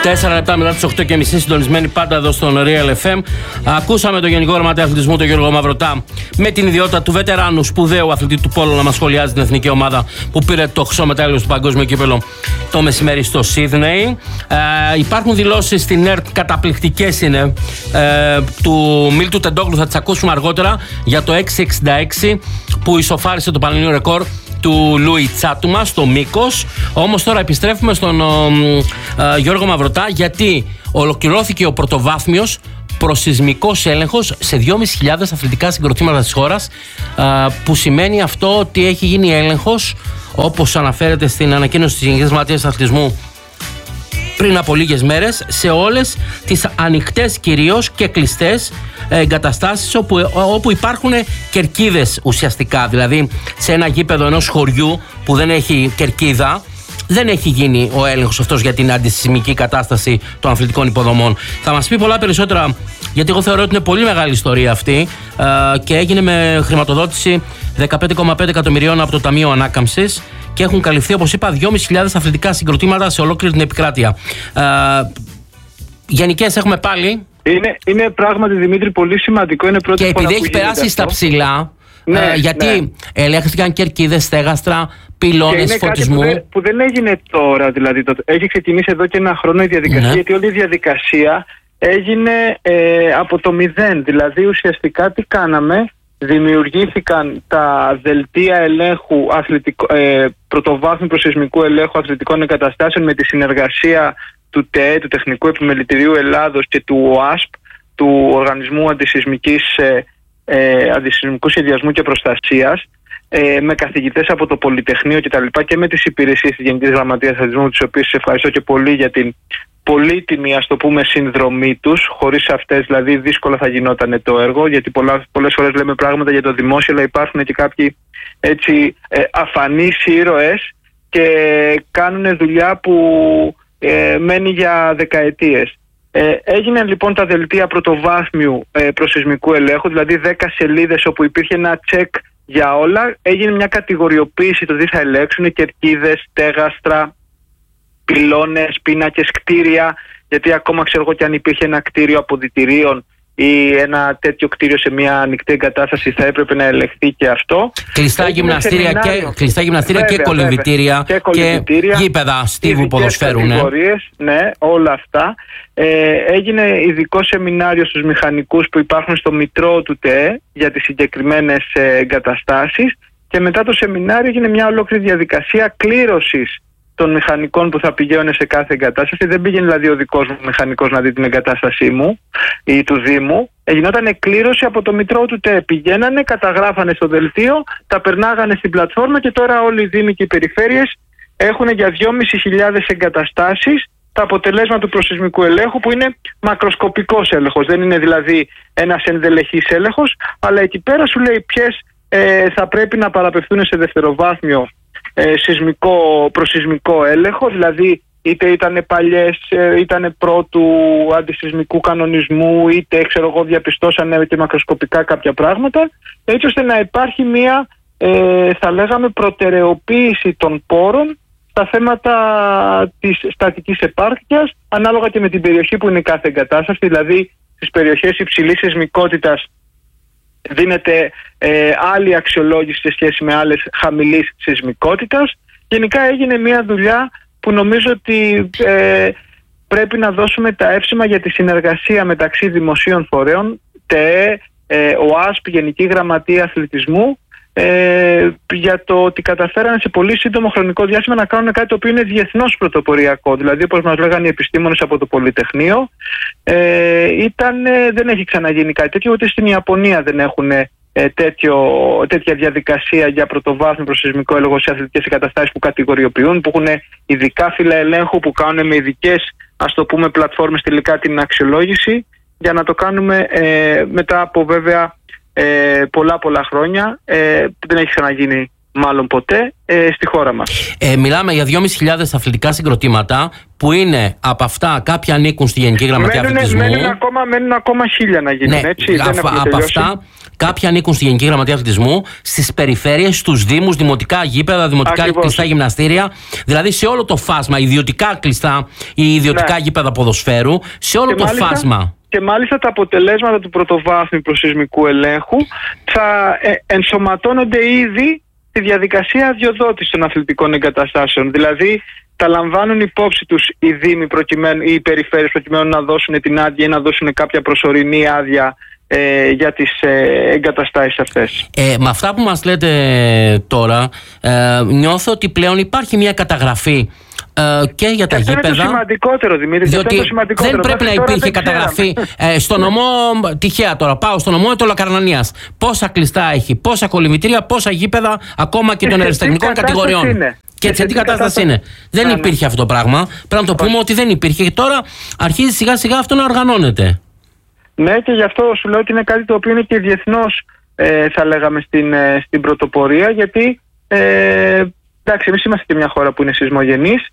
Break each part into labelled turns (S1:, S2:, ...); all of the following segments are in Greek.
S1: 4 λεπτά μετά τις 8:30, συντονισμένοι πάντα εδώ στον Real FM. Ακούσαμε τον Γενικό Γραμματέα Αθλητισμού, τον Γιώργο Μαυρωτά, με την ιδιότητα του βετεράνου σπουδαίου αθλητή του πόλου, να μας σχολιάζει την εθνική ομάδα που πήρε το χρυσό μετάλλιο στο παγκόσμιο κύπελλο το μεσημέρι στο Σίδνεϊ. Υπάρχουν δηλώσεις στην ΕΡΤ, καταπληκτικές είναι, του Μίλτου Τεντόγλου, θα τις ακούσουμε αργότερα, για το 6.66 που ισοφάρισε το πανελληνίο ρεκόρ του Λούι Τσάτουμα στο μήκος. Όμως τώρα επιστρέφουμε στον Γιώργο Μαυρωτά, γιατί ολοκληρώθηκε ο πρωτοβάθμιος προσεισμικός έλεγχος σε 2.500 αθλητικά συγκροτήματα της χώρας, που σημαίνει αυτό ότι έχει γίνει έλεγχος, όπως αναφέρεται στην ανακοίνωση της Γενικής Γραμματείας Αθλητισμού πριν από λίγες μέρες, σε όλες τις ανοιχτές κυρίως και κλειστές εγκαταστάσεις όπου υπάρχουν κερκίδες ουσιαστικά. Δηλαδή σε ένα γήπεδο ενός χωριού που δεν έχει κερκίδα, δεν έχει γίνει ο έλεγχος αυτός για την αντισεισμική κατάσταση των αθλητικών υποδομών. Θα μας πει πολλά περισσότερα, γιατί εγώ θεωρώ ότι είναι πολύ μεγάλη ιστορία αυτή, και έγινε με χρηματοδότηση 15,5 εκατομμυρίων από το Ταμείο Ανάκαμψης και έχουν καλυφθεί, όπως είπα, 2.500 αθλητικά συγκροτήματα σε ολόκληρη την επικράτεια. Γενικές έχουμε πάλι.
S2: Είναι πράγματι, Δημήτρη, πολύ σημαντικό. Είναι πρώτη
S1: και
S2: φορά
S1: επειδή έχει περάσει στα ψηλά, γιατί ελέγχθηκαν κερκίδες, στέγαστρα, πυλώνες φωτισμού.
S2: Κάτι που δεν έγινε τώρα, δηλαδή. Έχει ξεκινήσει εδώ και ένα χρόνο η διαδικασία, γιατί όλη η διαδικασία έγινε από το μηδέν. Δηλαδή, ουσιαστικά τι κάναμε? Δημιουργήθηκαν τα δελτία ελέγχου πρωτοβάθμιου προσεισμικού ελέγχου αθλητικών εγκαταστάσεων με τη συνεργασία του ΤΕΕ, του Τεχνικού Επιμελητηρίου Ελλάδος, και του ΟΑΣΠ, του Οργανισμού Αντισεισμικού Σχεδιασμού και Προστασίας, με καθηγητές από το Πολυτεχνείο κτλ. Και με τις υπηρεσίες της Γενικής Γραμματείας Αθλητισμού, τις οποίες ευχαριστώ και πολύ για την πολύτιμη, ας το πούμε, συνδρομή τους. Χωρίς αυτές, δηλαδή, δύσκολα θα γινόταν το έργο, γιατί πολλές φορές λέμε πράγματα για το δημόσιο, αλλά υπάρχουν και κάποιοι έτσι αφανείς ήρωες και κάνουν δουλειά που μένει για δεκαετίες. Έγιναν λοιπόν τα δελτία πρωτοβάθμιου προσεισμικού ελέγχου, δηλαδή 10 σελίδες όπου υπήρχε ένα τσεκ για όλα. Έγινε μια κατηγοριοποίηση το τι θα ελέγξουν: κερκίδες, στέγαστρα, πυλώνες, πίνακες, κτίρια. Γιατί ακόμα ξέρω εγώ, και αν υπήρχε ένα κτίριο αποδυτηρίων ή ένα τέτοιο κτίριο σε μια ανοιχτή εγκατάσταση, θα έπρεπε να ελεγχθεί και αυτό.
S1: Κλειστά γυμναστήρια και κολυμβητήρια και γήπεδα στίβου ποδοσφαίρου.
S2: Ναι, όλα αυτά. Έγινε ειδικό σεμινάριο στους μηχανικούς που υπάρχουν στο μητρό του ΤΕΕ για τις συγκεκριμένες εγκαταστάσεις, και μετά το σεμινάριο έγινε μια ολόκληρη διαδικασία κλήρωσης των μηχανικών που θα πηγαίνουν σε κάθε εγκατάσταση. Δεν πήγαινε δηλαδή ο δικός μου μηχανικός να δει την εγκατάστασή μου ή του Δήμου. Γινόταν εκκλήρωση από το μητρό του ΤΕ. Πηγαίνανε, καταγράφανε στο δελτίο, τα περνάγανε στην πλατφόρμα, και τώρα όλοι οι Δήμοι και οι περιφέρειες έχουν για 2.500 εγκαταστάσεις τα αποτελέσματα του προσεισμικού ελέγχου, που είναι μακροσκοπικός έλεγχος. Δεν είναι δηλαδή ένας ενδελεχής έλεγχος, αλλά εκεί πέρα σου λέει ποιες θα πρέπει να παραπευθούν σε δευτεροβάθμιο προσεισμικό έλεγχο, δηλαδή είτε ήταν παλιές, ήταν πρώτου αντισεισμικού κανονισμού, είτε διαπιστώσανε και μακροσκοπικά κάποια πράγματα, έτσι ώστε να υπάρχει μια θα λέγαμε προτεραιοποίηση των πόρων στα θέματα της στατικής επάρκειας, ανάλογα και με την περιοχή που είναι κάθε εγκατάσταση. Δηλαδή στις περιοχές υψηλής σεισμικότητας δίνεται άλλη αξιολόγηση σε σχέση με άλλες χαμηλής σεισμικότητας. Γενικά έγινε μια δουλειά που νομίζω ότι πρέπει να δώσουμε τα εύσημα για τη συνεργασία μεταξύ δημοσίων φορέων, ΤΕΕ, ΟΑΣΠ, Γενική Γραμματεία Αθλητισμού, για το ότι καταφέρανε σε πολύ σύντομο χρονικό διάστημα να κάνουν κάτι το οποίο είναι διεθνώς πρωτοποριακό. Δηλαδή, όπως μας λέγανε οι επιστήμονες από το Πολυτεχνείο, δεν έχει ξαναγίνει κάτι τέτοιο, ούτε στην Ιαπωνία δεν έχουν τέτοια διαδικασία για πρωτοβάθμιο προσεισμικό έλεγχο σε αθλητικές εγκαταστάσεις που κατηγοριοποιούν, που έχουν ειδικά φύλλα ελέγχου, που κάνουν με ειδικές, ας το πούμε, πλατφόρμες τελικά την αξιολόγηση, για να το κάνουμε μετά από βέβαια πολλά χρόνια. Δεν έχει ξαναγίνει μάλλον ποτέ, στη χώρα μας.
S1: Μιλάμε για 2.500 αθλητικά συγκροτήματα, που είναι από αυτά κάποια ανήκουν στη Γενική Γραμματεία Αθλητισμού.
S2: Μένουν ακόμα 1.000 να γίνουν, έτσι.
S1: Από αυτά κάποια ανήκουν στη Γενική Γραμματεία Αθλητισμού, στις περιφέρειες, στους δήμους, δημοτικά γήπεδα, δημοτικά κλειστά γυμναστήρια. Δηλαδή σε όλο το φάσμα, ιδιωτικά κλειστά ή ιδιωτικά γήπεδα ποδοσφαίρου, σε όλο το φάσμα.
S2: Και μάλιστα τα αποτελέσματα του πρωτοβάθμιου προσεισμικού ελέγχου θα ενσωματώνονται ήδη στη διαδικασία αδειοδότησης των αθλητικών εγκαταστάσεων. Δηλαδή τα λαμβάνουν υπόψη τους οι δήμοι ή οι περιφέρειες προκειμένου να δώσουν την άδεια ή να δώσουν κάποια προσωρινή άδεια για τις εγκαταστάσεις αυτές.
S1: Με αυτά που μας λέτε τώρα, νιώθω ότι πλέον υπάρχει μια καταγραφή και για τα γήπεδα.
S2: Είναι το σημαντικότερο, Δημήτρη.
S1: Διότι δεν πρέπει να υπήρχε καταγραφή στο νομό. Τυχαία τώρα πάω στο νομό του Λακαρνανίας. Πόσα κλειστά έχει, πόσα κολυμβητήρια, πόσα γήπεδα, ακόμα και των αεραστεχνικών κατηγοριών. Και σε τι κατάσταση είναι. Δεν υπήρχε αυτό το πράγμα. Πρέπει να το πούμε ότι δεν υπήρχε. Και τώρα αρχίζει σιγά σιγά αυτό να οργανώνεται.
S2: Ναι, και γι' αυτό σου λέω ότι είναι κάτι το οποίο είναι και διεθνώς, θα λέγαμε, στην πρωτοπορία, γιατί εντάξει, εμείς είμαστε και μια χώρα που είναι σεισμογενής.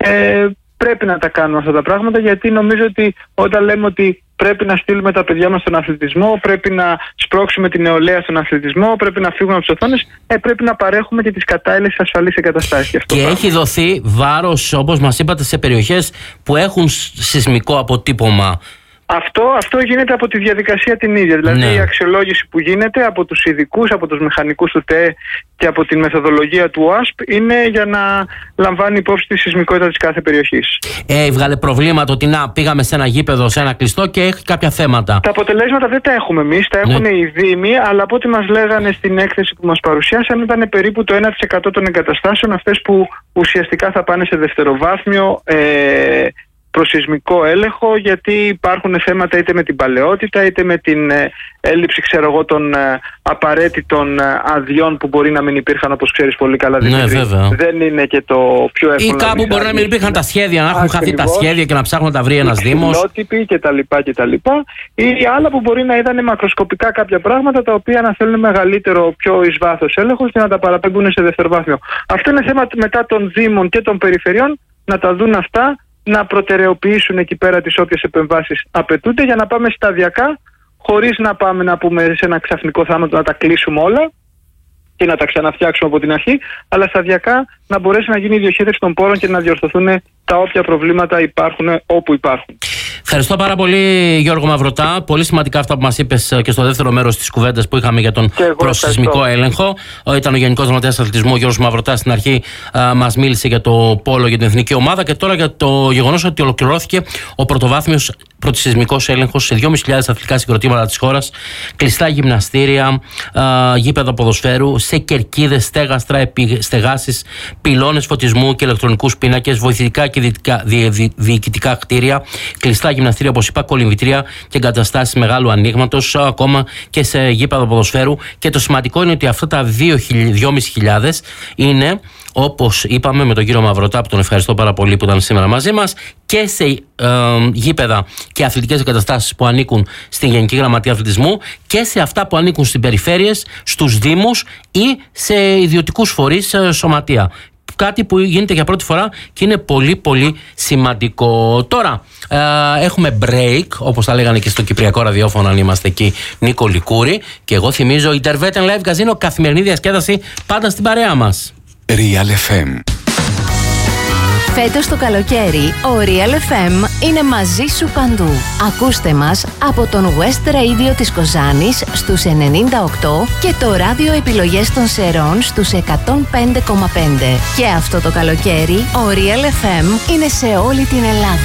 S2: Πρέπει να τα κάνουμε αυτά τα πράγματα, γιατί νομίζω ότι όταν λέμε ότι πρέπει να στείλουμε τα παιδιά μας στον αθλητισμό, πρέπει να σπρώξουμε την νεολαία στον αθλητισμό, πρέπει να φύγουμε από τις οθόνες, πρέπει να παρέχουμε και τις κατάλληλες ασφαλείς εγκαταστάσεις.
S1: Και έχει δοθεί βάρος, όπως μας είπατε, σε περιοχές που έχουν σεισμικό αποτύπωμα.
S2: Αυτό γίνεται από τη διαδικασία την ίδια. Δηλαδή η αξιολόγηση που γίνεται από τους ειδικούς, από τους μηχανικούς του ΤΕ και από τη μεθοδολογία του ΟΑΣΠ είναι για να λαμβάνει υπόψη τη σεισμικότητα της κάθε περιοχής.
S1: Έβγαλε προβλήματα ότι πήγαμε σε ένα γήπεδο, σε ένα κλειστό και έχει κάποια θέματα.
S2: Τα αποτελέσματα δεν τα έχουμε εμείς, τα έχουν οι δήμοι, αλλά από ό,τι μας λέγανε στην έκθεση που μας παρουσιάσαν ήταν περίπου το 1% των εγκαταστάσεων αυτές που ουσιαστικά θα πάνε σε δευτεροβάθμιο προσεισμικό έλεγχο, γιατί υπάρχουν θέματα είτε με την παλαιότητα είτε με την έλλειψη των απαραίτητων αδειών που μπορεί να μην υπήρχαν, όπως ξέρεις πολύ καλά, Δημήτρη. Δεν είναι και το πιο εύκολο.
S1: Ή κάπου μπορεί να μην υπήρχαν τα σχέδια, να έχουν χαθεί τα σχέδια και να ψάχνουν να τα βρει ένας δήμος.
S2: Φιλότυποι κτλ. Ή άλλα που μπορεί να είδαν μακροσκοπικά κάποια πράγματα τα οποία να θέλουν μεγαλύτερο, πιο εις βάθος έλεγχος και να τα παραπέμπουν σε δευτεροβάθμιο. Αυτό είναι θέμα μετά των δήμων και των περιφερειών να τα δουν αυτά, να προτεραιοποιήσουν εκεί πέρα τις όποιες επεμβάσεις απαιτούνται, για να πάμε σταδιακά, χωρίς να πάμε να πούμε σε ένα ξαφνικό θάνατο να τα κλείσουμε όλα και να τα ξαναφτιάξουμε από την αρχή, αλλά σταδιακά να μπορέσει να γίνει η διοχέτευση των πόρων και να διορθωθούν τα όποια προβλήματα υπάρχουν όπου υπάρχουν.
S1: Ευχαριστώ πάρα πολύ, Γιώργο Μαυρωτά. Πολύ σημαντικά αυτά που μας είπες και στο δεύτερο μέρος της κουβέντας που είχαμε για τον προσεισμικό έλεγχο. Ήταν ο Γενικός Γραμματέας Αθλητισμού, ο Γιώργος Μαυροτάς. Στην αρχή μας μίλησε για το πόλο, για την εθνική ομάδα, και τώρα για το γεγονός ότι ολοκληρώθηκε ο πρωτοβάθμιος πρωτοσεισμικός έλεγχος σε 2.500 αθλητικά συγκροτήματα της χώρας, κλειστά γυμναστήρια, γήπεδα ποδοσφαίρου, σε κερκίδες, στέγαστρα, στεγάσεις, πυλώνες φωτισμού και ηλεκτρονικούς πίνακες, βοηθητικά και διοικητικά κτίρια, κλειστά γυμναστήρια, όπως είπα, κολυμβητήρια και εγκαταστάσεις μεγάλου ανοίγματος, ακόμα και σε γήπεδα ποδοσφαίρου. Και το σημαντικό είναι ότι αυτά τα 2.500 είναι, όπως είπαμε με τον κύριο Μαυρωτά, που τον ευχαριστώ πάρα πολύ που ήταν σήμερα μαζί μας, και σε γήπεδα και αθλητικές εγκαταστάσεις που ανήκουν στην Γενική Γραμματεία Αθλητισμού και σε αυτά που ανήκουν στις περιφέρειες, στους δήμους ή σε ιδιωτικούς φορείς, σωματεία. Κάτι που γίνεται για πρώτη φορά και είναι πολύ πολύ σημαντικό. Τώρα έχουμε break, όπως τα λέγανε και στο Κυπριακό ραδιόφωνο αν είμαστε εκεί, Νίκο Λικούρη. Και εγώ θυμίζω Interveten Live Casino, καθημερινή διασκέδαση πάντα στην παρέα μας.
S3: Real FM.
S4: Φέτος το καλοκαίρι, ο Real FM είναι μαζί σου παντού. Ακούστε μας από τον West Radio της Κοζάνης στους 98 και το ράδιο επιλογές των Σερών στους 105,5. Και αυτό το καλοκαίρι, ο Real FM είναι σε όλη την Ελλάδα.